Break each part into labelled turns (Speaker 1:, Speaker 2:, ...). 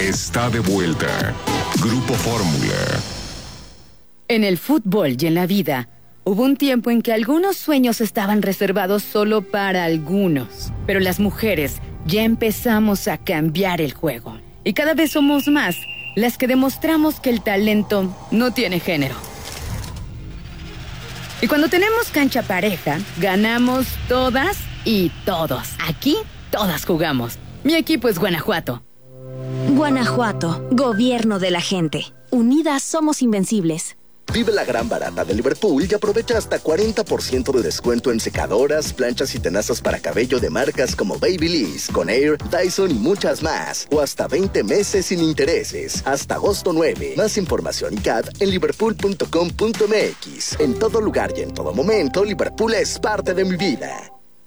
Speaker 1: está de vuelta. Grupo Fórmula.
Speaker 2: En el fútbol y en la vida, hubo un tiempo en que algunos sueños estaban reservados solo para algunos. Pero las mujeres ya empezamos a cambiar el juego. Y cada vez somos más las que demostramos que el talento no tiene género. Y cuando tenemos cancha pareja, ganamos todas y todos. Aquí, todas jugamos. Mi equipo es Guanajuato.
Speaker 3: Guanajuato, gobierno de la gente. Unidas somos invencibles.
Speaker 4: Vive la gran barata de Liverpool y aprovecha hasta 40% de descuento en secadoras, planchas y tenazas para cabello de marcas como Babyliss, Conair, Dyson y muchas más. O hasta 20 meses sin intereses. Hasta agosto 9. Más información y CAT en liverpool.com.mx. En todo lugar y en todo momento, Liverpool es parte de mi vida.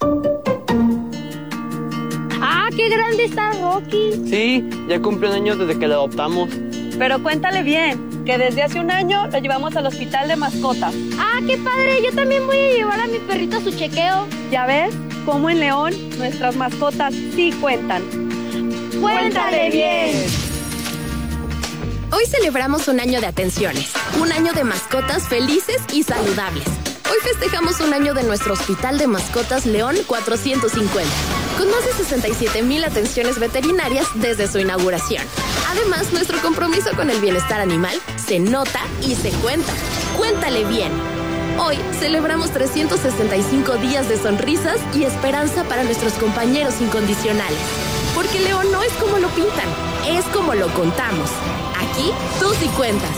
Speaker 5: ¡Ah, qué grande está Rocky!
Speaker 6: Sí, ya cumple un año desde que lo adoptamos.
Speaker 5: Pero cuéntale bien, que desde hace un año lo llevamos al hospital de mascotas.
Speaker 7: ¡Ah, qué padre! Yo también voy a llevar a mi perrito a su chequeo.
Speaker 5: ¿Ya ves? Como en León, nuestras mascotas sí cuentan.
Speaker 7: ¡Cuéntale bien!
Speaker 3: Hoy celebramos un año de atenciones, un año de mascotas felices y saludables. Hoy festejamos un año de nuestro Hospital de Mascotas León 450, con más de 67,000 atenciones veterinarias desde su inauguración. Además, nuestro compromiso con el bienestar animal se nota y se cuenta. ¡Cuéntale bien! Hoy celebramos 365 días de sonrisas y esperanza para nuestros compañeros incondicionales. Porque León no es como lo pintan, es como lo contamos. Aquí, tú sí cuentas.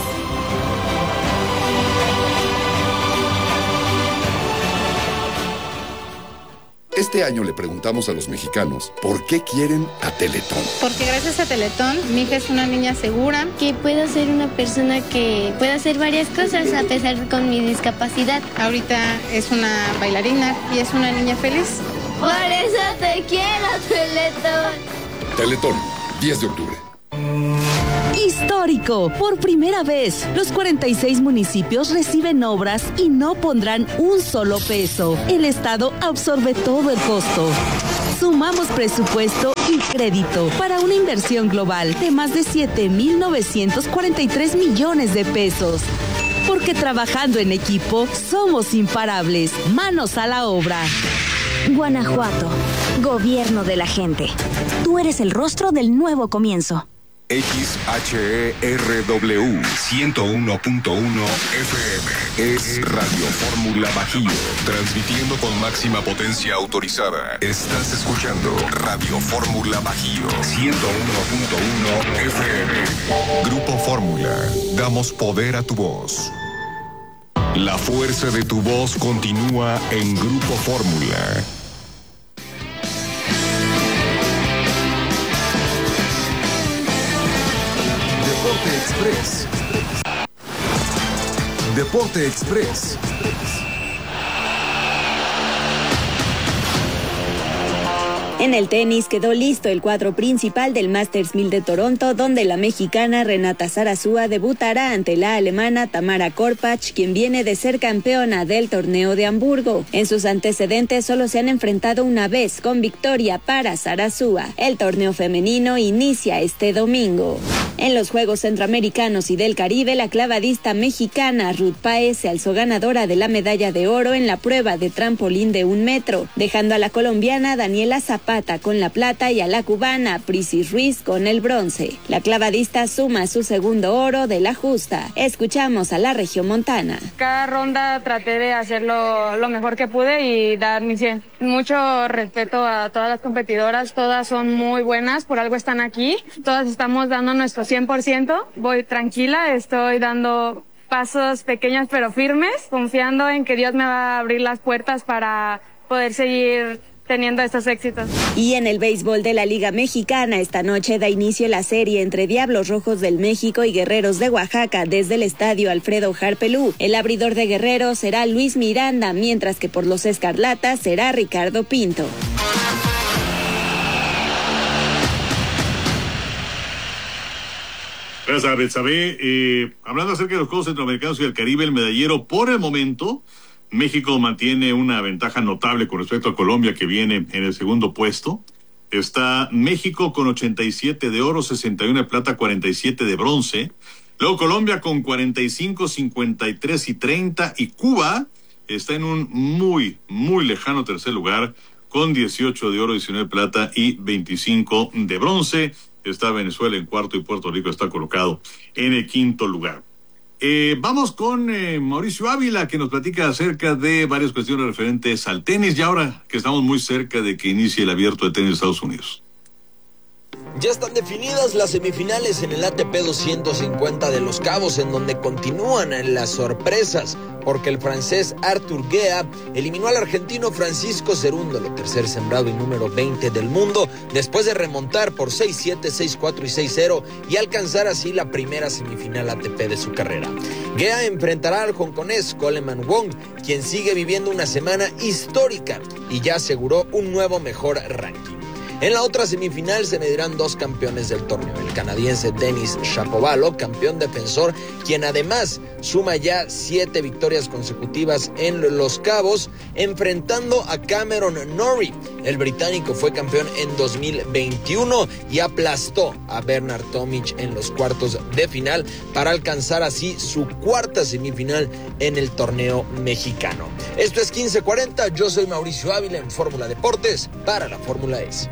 Speaker 8: Este año le preguntamos a los mexicanos por qué quieren a Teletón.
Speaker 9: Porque gracias a Teletón, mi hija es una niña segura.
Speaker 10: Que pueda ser una persona que pueda hacer varias cosas a pesar con mi discapacidad.
Speaker 9: Ahorita es una bailarina y es una niña feliz.
Speaker 10: Por eso te quiero, Teletón.
Speaker 8: Teletón, 10 de octubre.
Speaker 11: Histórico. Por primera vez, los 46 municipios reciben obras y no pondrán un solo peso. El Estado absorbe todo el costo. Sumamos presupuesto y crédito para una inversión global de más de 7,943 millones de pesos. Porque trabajando en equipo, somos imparables. Manos a la obra.
Speaker 3: Guanajuato, gobierno de la gente. Tú eres el rostro del nuevo comienzo.
Speaker 1: XHERW 101.1 FM es Radio Fórmula Bajío, transmitiendo con máxima potencia autorizada. Estás escuchando Radio Fórmula Bajío 101.1 FM. Grupo Fórmula, damos poder a tu voz. La fuerza de tu voz continúa en Grupo Fórmula.
Speaker 12: Deporte Express. Deporte Express.
Speaker 13: En el tenis quedó listo el cuadro principal del Masters 1000 de Toronto, donde la mexicana Renata Zarazúa debutará ante la alemana Tamara Korpach, quien viene de ser campeona del torneo de Hamburgo. En sus antecedentes solo se han enfrentado una vez, con victoria para Zarazúa. El torneo femenino inicia este domingo. En los Juegos Centroamericanos y del Caribe, la clavadista mexicana Ruth Páez se alzó ganadora de la medalla de oro en la prueba de trampolín de 1 metro, dejando a la colombiana Daniela Zapata con la plata y a la cubana Prisis Ruiz con el bronce. La clavadista suma su segundo oro de la justa. Escuchamos a la regiomontana.
Speaker 14: Cada ronda traté de hacerlo lo mejor que pude y dar mi 100. Mucho respeto a todas las competidoras, todas son muy buenas, por algo están aquí. Todas estamos dando nuestro 100%. Voy tranquila, estoy dando pasos pequeños pero firmes, confiando en que Dios me va a abrir las puertas para poder seguir teniendo estos éxitos.
Speaker 13: Y en el béisbol de la Liga Mexicana, esta noche da inicio la serie entre Diablos Rojos del México y Guerreros de Oaxaca desde el estadio Alfredo Harpelú. El abridor de Guerreros será Luis Miranda, mientras que por los Escarlatas será Ricardo Pinto.
Speaker 15: Gracias, Betsabe. Hablando acerca de los Juegos Centroamericanos y del Caribe, el medallero, por el momento, México mantiene una ventaja notable con respecto a Colombia, que viene en el segundo puesto. está México con 87 de oro, 61 de plata, 47 de bronce. Luego Colombia con 45, 53 y 30. Y Cuba está en un muy, muy lejano tercer lugar con 18 de oro, 19 de plata y 25 de bronce. Está Venezuela en cuarto y Puerto Rico está colocado en el quinto lugar. Vamos con Mauricio Ávila, que nos platica acerca de varias cuestiones referentes al tenis, y ahora que estamos muy cerca de que inicie el Abierto de Tenis de Estados Unidos.
Speaker 16: Ya están definidas las semifinales en el ATP 250 de Los Cabos, en donde continúan las sorpresas, porque el francés Arthur Guéa eliminó al argentino Francisco Cerúndolo, tercer sembrado y número 20 del mundo, después de remontar por 6-7, 6-4 y 6-0 y alcanzar así la primera semifinal ATP de su carrera. Guéa enfrentará al hongkonés Coleman Wong, quien sigue viviendo una semana histórica y ya aseguró un nuevo mejor ranking. En la otra semifinal se medirán dos campeones del torneo, el canadiense Denis Shapovalov, campeón defensor, quien además suma ya 7 victorias consecutivas en Los Cabos, enfrentando a Cameron Norrie. El británico fue campeón en 2021 y aplastó a Bernard Tomic en los cuartos de final para alcanzar así su cuarta semifinal en el torneo mexicano. Esto es 1540, yo soy Mauricio Ávila en Fórmula Deportes para la Fórmula S.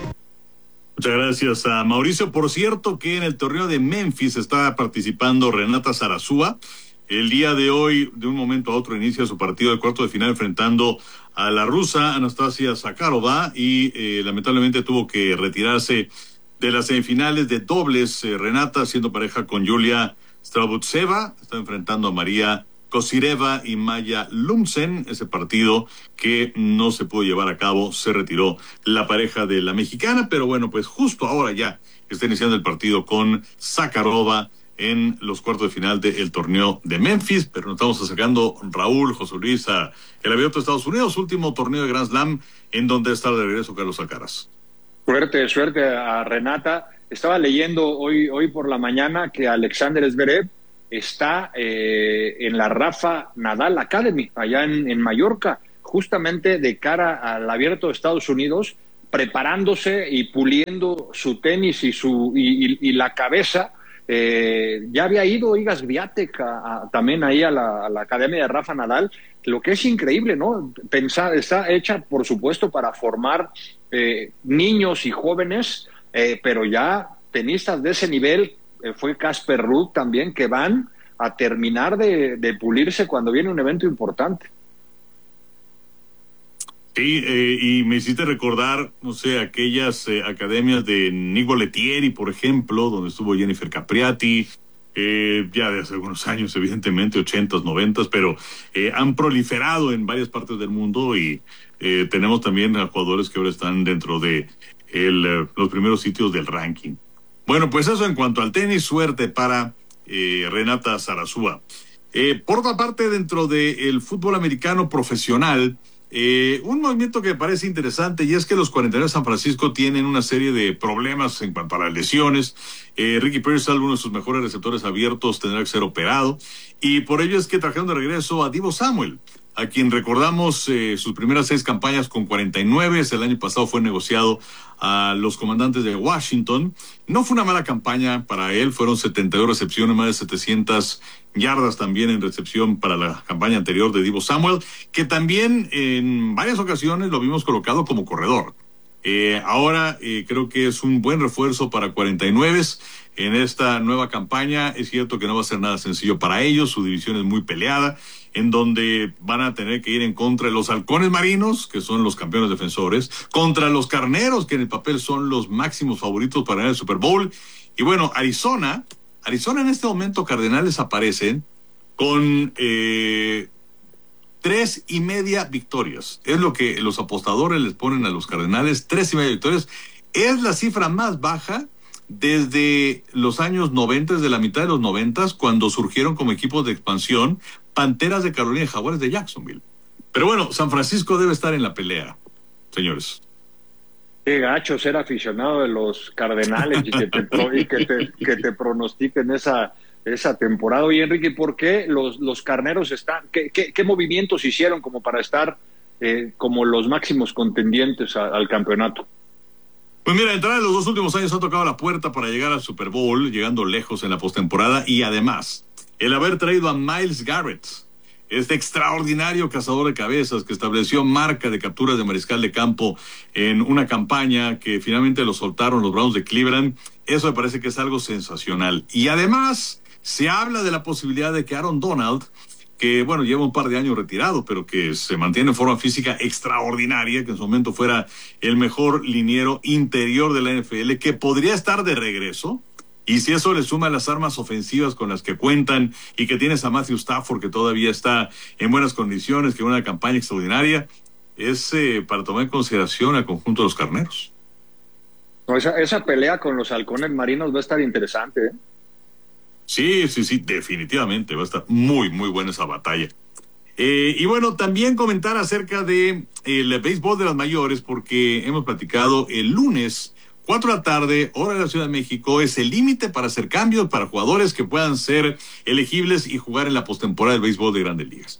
Speaker 15: Muchas gracias a Mauricio. Por cierto que en el torneo de Memphis está participando Renata Zarazúa. El día de hoy, de un momento a otro, inicia su partido de cuarto de final enfrentando a la rusa Anastasia Zakharova y lamentablemente tuvo que retirarse de las semifinales de dobles. Renata, siendo pareja con Yulia Strabutseva, está enfrentando a María Kosireva y Maya Lumsen. Ese partido que no se pudo llevar a cabo, se retiró la pareja de la mexicana, pero bueno, pues justo ahora ya está iniciando el partido con Zakharova en los cuartos de final del torneo de Memphis, pero nos estamos acercando, Raúl, José Luis, a el Abierto de Estados Unidos, último torneo de Grand Slam, en donde está de regreso Carlos Alcaraz.
Speaker 17: Suerte a Renata. Estaba leyendo hoy por la mañana que Alexander Zverev está en la Rafa Nadal Academy, allá en Mallorca, justamente de cara al Abierto de Estados Unidos, preparándose y puliendo su tenis y la cabeza. Ya había ido Iga Swiatek también ahí a la Academia de Rafa Nadal, lo que es increíble, ¿no? Está hecha, por supuesto, para formar niños y jóvenes, pero ya tenistas de ese nivel. Fue Casper Ruud también, que van a terminar de pulirse cuando viene un evento importante.
Speaker 15: Sí, y me hiciste recordar, no sé, aquellas academias de Nico Lettieri, por ejemplo, donde estuvo Jennifer Capriati, ya de hace algunos años, evidentemente, 80s, 90s, pero han proliferado en varias partes del mundo y tenemos también a jugadores que ahora están dentro de los primeros sitios del ranking. Bueno, pues eso en cuanto al tenis, suerte para Renata Zarazúa. Por otra parte, dentro del fútbol americano profesional, un movimiento que me parece interesante, y es que los 49 de San Francisco tienen una serie de problemas en cuanto a las lesiones. Ricky Pearsall, uno de sus mejores receptores abiertos, tendrá que ser operado, y por ello es que trajeron de regreso a Deebo Samuel, a quien recordamos sus primeras 6 campañas con 49, el año pasado fue negociado a los Comandantes de Washington. No fue una mala campaña para él, fueron 72 recepciones, más de 700 yardas también en recepción para la campaña anterior de Deebo Samuel, que también en varias ocasiones lo vimos colocado como corredor. Ahora creo que es un buen refuerzo para 49 en esta nueva campaña. Es cierto que no va a ser nada sencillo para ellos, su división es muy peleada, en donde van a tener que ir en contra de los halcones marinos, que son los campeones defensores, contra los carneros, que en el papel son los máximos favoritos para ganar el Super Bowl. Y bueno, Arizona en este momento, Cardenales aparecen con 3.5 victorias. Es lo que los apostadores les ponen a los Cardenales, 3.5 victorias. Es la cifra más baja desde los años 90, desde la mitad de los 90, cuando surgieron como equipos de expansión Panteras de Carolina y Jaguares de Jacksonville. Pero bueno, San Francisco debe estar en la pelea, señores.
Speaker 17: Qué gacho ser aficionado de los Cardenales y que te pronostiquen esa temporada. Oye, Enrique, ¿por qué los carneros están? ¿Qué movimientos hicieron como para estar como los máximos contendientes al campeonato?
Speaker 15: Pues mira, entrar en los 2 últimos años ha tocado la puerta para llegar al Super Bowl, llegando lejos en la postemporada, y además, el haber traído a Myles Garrett, este extraordinario cazador de cabezas que estableció marca de capturas de mariscal de campo en una campaña que finalmente lo soltaron los Browns de Cleveland, eso me parece que es algo sensacional. Y además, se habla de la posibilidad de que Aaron Donald, que bueno, lleva un par de años retirado, pero que se mantiene en forma física extraordinaria, que en su momento fuera el mejor liniero interior de la NFL, que podría estar de regreso, y si eso le suma las armas ofensivas con las que cuentan, y que tienes a Matthew Stafford, que todavía está en buenas condiciones, que una campaña extraordinaria, es para tomar en consideración al conjunto de los carneros.
Speaker 17: No, esa pelea con los halcones marinos va a estar interesante, ¿eh?
Speaker 15: Sí, definitivamente va a estar muy, muy buena esa batalla. Y bueno, también comentar acerca de el béisbol de las mayores, porque hemos platicado el lunes, 4 de la tarde, hora de la Ciudad de México, es el límite para hacer cambios para jugadores que puedan ser elegibles y jugar en la postemporada del béisbol de Grandes Ligas.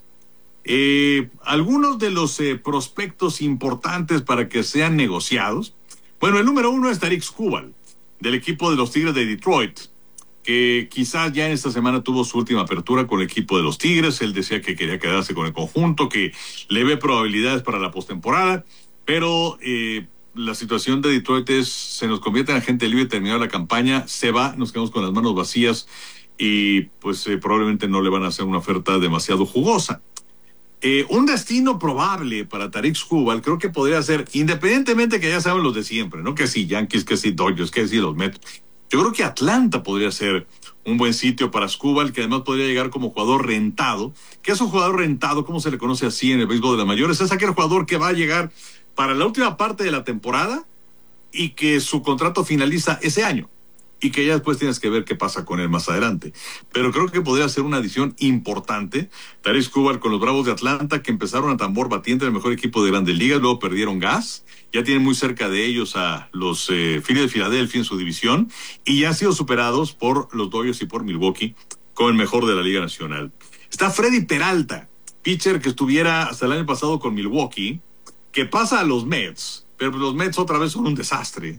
Speaker 15: Algunos de los prospectos importantes para que sean negociados. Bueno, el número 1 es Tarik Skubal, del equipo de los Tigres de Detroit, que quizás ya en esta semana tuvo su última apertura con el equipo de los Tigres. Él decía que quería quedarse con el conjunto, que le ve probabilidades para la postemporada, pero la situación de Detroit se nos convierte en agente libre, terminó la campaña, se va, nos quedamos con las manos vacías y pues probablemente no le van a hacer una oferta demasiado jugosa. Un destino probable para Tarik Skubal creo que podría ser, independientemente que ya saben los de siempre, ¿no? Que si Yankees, que si Dodgers, que si los Mets. Yo creo que Atlanta podría ser un buen sitio para Skubal, que además podría llegar como jugador rentado. ¿Qué es un jugador rentado? ¿Cómo se le conoce así en el béisbol de las mayores? Es aquel jugador que va a llegar para la última parte de la temporada y que su contrato finaliza ese año y que ya después tienes que ver qué pasa con él más adelante. Pero creo que podría ser una adición importante. Tarik Skubal con los Bravos de Atlanta, que empezaron a tambor batiente, el mejor equipo de Grandes Ligas, luego perdieron gas. Ya tienen muy cerca de ellos a los Phillies de Filadelfia en su división y ya han sido superados por los Dodgers y por Milwaukee como el mejor de la Liga Nacional. Está Freddy Peralta, pitcher que estuviera hasta el año pasado con Milwaukee, que pasa a los Mets, pero los Mets otra vez son un desastre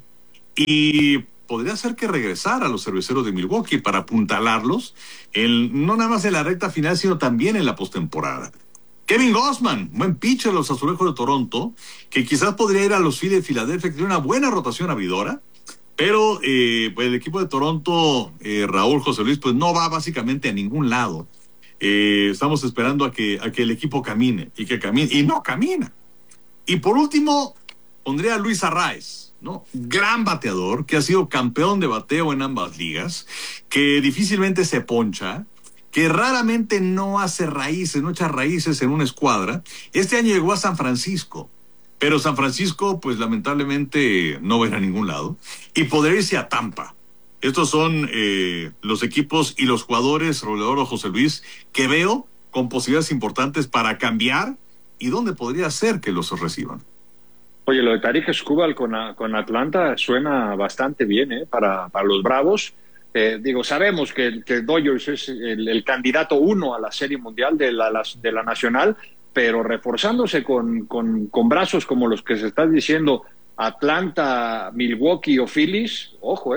Speaker 15: y podría ser que regresara a los cerveceros de Milwaukee para apuntalarlos, no nada más en la recta final, sino también en la postemporada. Kevin Gausman, buen pitcher de los Azulejos de Toronto, que quizás podría ir a los Phillies de Filadelfia, que tiene una buena rotación abridora, pero pues el equipo de Toronto, Raúl, José Luis, pues no va básicamente a ningún lado. Estamos esperando a que el equipo camine, y no camina. Y por último, pondría a Luis Arraez, ¿no? Gran bateador, que ha sido campeón de bateo en ambas ligas, que difícilmente se poncha, que raramente no hace raíces, no echa raíces en una escuadra. Este año llegó a San Francisco, pero San Francisco, pues lamentablemente no va a ir a ningún lado, y podría irse a Tampa. Estos son los equipos y los jugadores, Roledor o José Luis, que veo con posibilidades importantes para cambiar y dónde podría ser que los reciban.
Speaker 17: Oye, lo de Tarik Skubal con Atlanta suena bastante bien, para los Bravos. Sabemos que Dodgers es el candidato 1 a la Serie Mundial de la Nacional, pero reforzándose con brazos como los que se están diciendo Atlanta, Milwaukee o Phillies, ojo,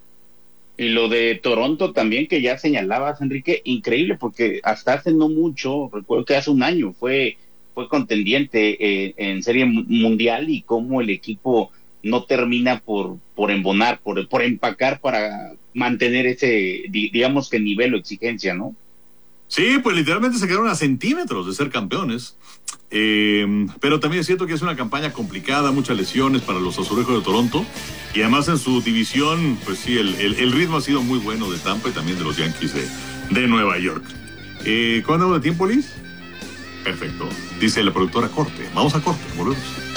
Speaker 18: Y lo de Toronto también, que ya señalabas, Enrique, increíble, porque hasta hace no mucho, recuerdo que hace un año fue contendiente en Serie Mundial, y cómo el equipo no termina por embonar, por empacar para mantener ese, digamos que nivel o exigencia, ¿no?
Speaker 15: Sí, pues literalmente se quedaron a centímetros de ser campeones. Pero también es cierto que es una campaña complicada, muchas lesiones para los Azulejos de Toronto, y además en su división, pues sí, el ritmo ha sido muy bueno de Tampa y también de los Yankees de Nueva York. ¿Cuándo de tiempo, Liz? Perfecto. Dice la productora corte. Vamos a corte, volvemos.